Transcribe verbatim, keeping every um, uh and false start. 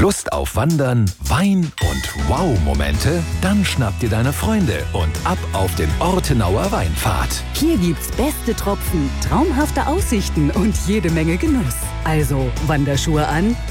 Lust auf Wandern, Wein und Wow-Momente? Dann schnapp dir deine Freunde und ab auf den Ortenauer Weinpfad. Hier gibt's beste Tropfen, traumhafte Aussichten und jede Menge Genuss. Also Wanderschuhe an